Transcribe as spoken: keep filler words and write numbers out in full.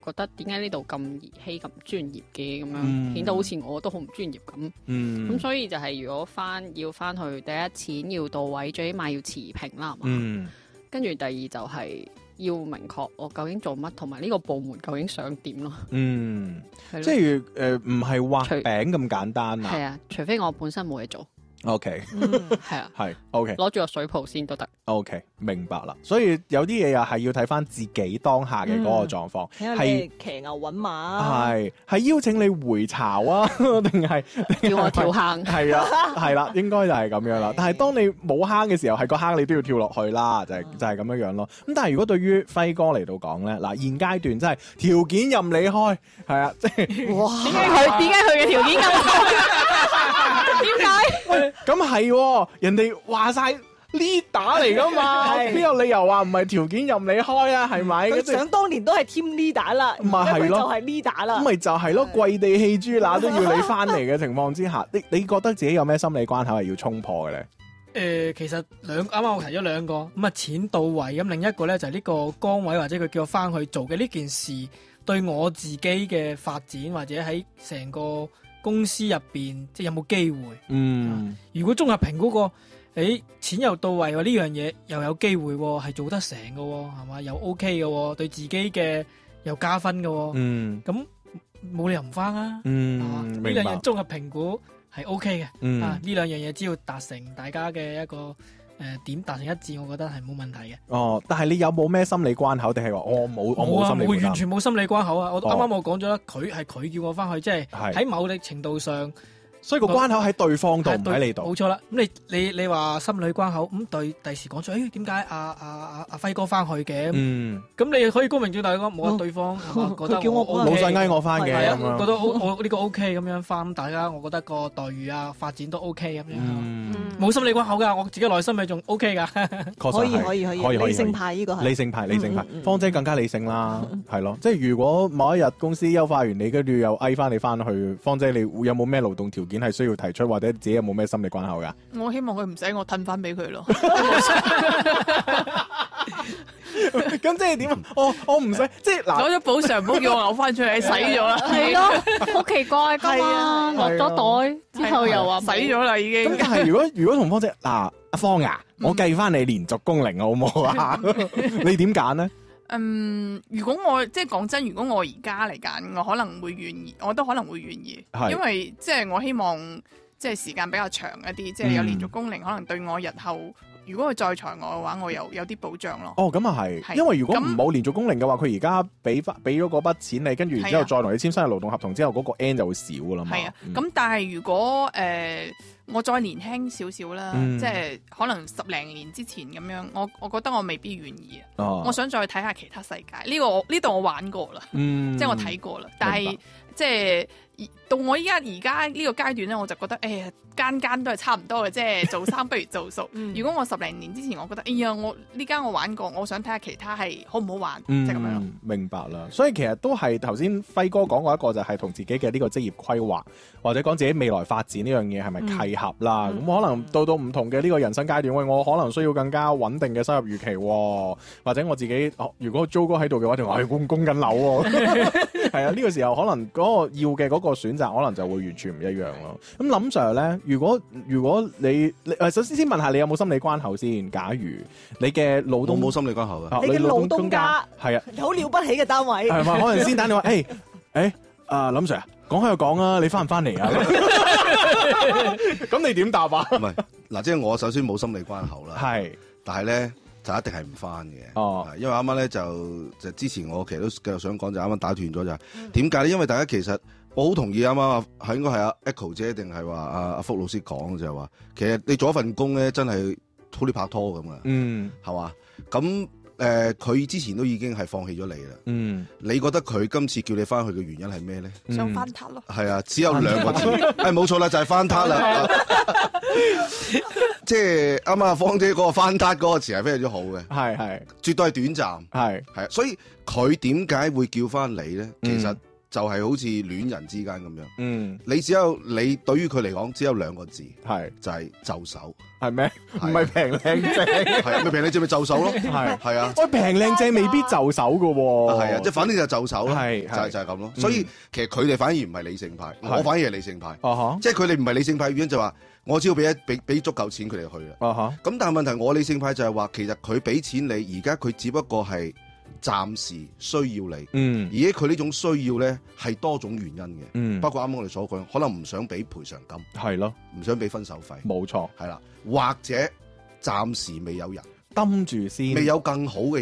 覺得點解呢度咁兒戲咁專業嘅咁樣， 嗯顯得好似我都好唔專業咁。咁、 嗯所以就係如果翻要翻去第一錢要到位，最起碼要持平啦，係嘛？ 嗯跟住第二就係要明確我究竟做乜，同埋呢個部門究竟想點咯。 嗯， 係咯即係誒唔係畫除餅咁簡單啊。 係啊，除非我本身冇嘢做， OK， 係啊， 係 OK。 攞住個水泡先都得。 OK，明白啦。所以有啲嘢又係要睇翻自己當下嘅嗰個狀況， 睇下係你騎牛揾馬， 係係邀請你回巢啊，定係叫我跳坑。 係啊，係啦，應該就係咁樣啦。但係當你冇坑嘅時候，係個坑你都要跳落去啦，就係、就係、咁樣樣咯。咁但係如果對於輝哥嚟到講咧，嗱現階段真係條件任你開，係啊，即係哇！ 點解佢點解佢嘅條件咁好？點解？ 咁係喎，人哋話晒 leader 嚟噶嘛， 係邊有理由話唔係條件任你開啊？係咪？ 佢想當年都係 team leader 啦， 咪係咯而家佢就係 leader 啦咁。咪就係咯，跪地氣豬乸都要你翻嚟嘅情況之下，你你覺得自己有咩心理關口係要衝破嘅咧？ 誒、其實兩啱啱我提咗兩個，咁啊錢到位，咁另一個咧就係呢個崗位或者佢叫我翻去做嘅呢件事，對我自己嘅發展或者喺成個公司入邊，即係有冇機會？ 嗯如果綜合評估過，誒錢又到位喎，呢樣嘢又有機會喎，係做得成嘅喎，係嘛？又 OK 嘅喎，對自己嘅又加分嘅喎， 嗯咁冇理由唔翻啊！係嘛？ 嗯， 呢明白兩樣。綜合評估係 O K 嘅， 嗯啊呢兩樣嘢只要達成大家嘅一個誒、呃、點達成一致，我覺得係冇問題嘅。 哦，但係你有冇咩心理關口？定係話我冇我冇啊， 心理負擔冇完全冇心理關口啊！我都哦啱啱我講咗啦，佢係佢叫我翻去，即係係喺某啲程度上所以個關口喺對方度，唔係對喺你度。 冇錯啦。咁你你你話心理關口咁對第時講出，誒點解阿阿阿阿輝哥翻去嘅？ 嗯， 咁你可以公明正大講，冇啊哦對方係嘛覺得佢叫我我老 OK 細嗌我翻嘅係啊， 咁樣。 覺得我我呢個 O K 咁樣翻，大家我覺得個待遇啊發展都 O K 咁樣。 嗯， 冇心理關口㗎，我自己內心咪仲 O K 㗎。 確實可以係可以可以， 可以可以理性派呢個係理性派，理性派嗯嗯嗯， 芳姐更加理性啦，係咯，即係如果某一日公司優化完你，跟住又嗌翻你翻去，芳姐你會有冇咩勞動條件係需要提出，或者自己有冇咩心理關口噶？ 我希望佢唔使我褪翻俾佢咯。 咁即係點啊？我我唔使，即係嗱， 攞咗補償，唔好叫我嘔翻出嚟，洗咗啦。 係咯，好奇怪噶係嘛， 啊落咗袋之後又話洗冇咗啦，已經咁。但係如果如果同芳姐嗱，阿芳啊，我計翻你連續工齡好唔好啊？你點揀呢？ 嗯，如果我即係講真，如果我而家嚟揀，我可能會願意，我都可能會願意， 係因為即係我希望即係時間比較長一啲，即係有連續工齡，可能對我日後如果佢再裁我嘅話，我又有啲保障咯。 哦，咁啊係， 係因為如果唔咁冇連續工齡嘅話，佢而家俾翻俾咗嗰筆錢你，跟住然之後係啊再同你簽新嘅勞動合同之後，嗰個 N 就會少噶啦嘛。 係啊， 嗯咁但係如果誒、呃我再年輕少少啦， 嗯即係可能十零年之前咁樣，我我覺得我未必願意啊。 哦我想再睇下其他世界，呢、個我呢度我玩過啦， 嗯即係我睇過啦。但係即係到我依家而家呢個階段咧，我就覺得誒、哎、間間都係差唔多嘅啫，做生不如做熟。 嗯如果我十零年之前，我覺得哎呀，我呢間我玩過，我想睇下其他係好唔好玩， 嗯即係咁樣咯。 明白啦，所以其實都係頭先輝哥講過一個就係同自己嘅呢個職業規劃，或者講自己未來發展呢樣嘢係咪契合啦？咁、 嗯可能到到唔同嘅呢個人生階段，喂，我可能需要更加穩定嘅收入預期喎，或者我自己、哦、如果租哥喺度嘅話，就話佢供供緊樓喎，係啊，呢、個時候可能嗰個要嘅嗰個選擇可能就會完全唔一樣咯。咁林 Sir 咧，如果如果你你誒首先先問下你有冇心理關口先？假如你嘅老東我冇心理關口嘅。 啊你嘅老東家係啊。 好了不起嘅單位， 係嘛？可能先打電話，誒誒，啊林 Sir 啊，講開又講啊，你翻唔翻嚟啊？咁你點答啊？ 唔係嗱，即係我首先冇心理關口啦， 係但係咧就一定係唔翻嘅。 哦因為啱啱咧就就之前我其實都繼續想講，就啱啱打斷咗就係點解咧？因為大家其實我好同意啱啱係應該係阿 Echo 姐定係話阿阿福老師講嘅就係話，其實你做一份工咧真係好似拍拖咁嘅， 嗯係嘛？咁誒佢之前都已經係放棄咗你啦。 嗯， 你覺得佢今次叫你翻去嘅原因係咩咧？ 想翻撻咯， 係啊，只有兩個字，誒冇錯啦，就係翻撻啦。即係啱啱阿芳姐嗰個翻撻嗰個詞係非常之好嘅， 係係絕對係短暫， 係， 係啊，所以佢點解會叫翻你咧？其實就係好似戀人之間咁樣。 嗯， 你只有你對於佢嚟講只有兩個字， 係就係就手。 係咩？唔係係平靚正， 係啊，咪平靚正咪就手咯。 係係啊。 喂，平靚正未必就手噶喎。 係啊，即係反正就就手咯， 係係就係就係咁咯。 嗯所以其實佢哋反而唔係理性派， 係我反而係理性派。 啊哈即係佢哋唔係理性派，原因就話我只要俾一俾俾足夠錢佢哋去啦。 啊哈， 咁但係問題我理性派就係話，其實佢俾錢你，而家佢只不過係暫時需要你， 嗯而且佢呢種需要咧係多種原因嘅， 嗯， 包括啱啱我哋所講，可能唔想俾賠償金， 係咯， 唔想俾分手費， 冇錯， 係啦，或者暫時未有人， 抌住先， 未有更好嘅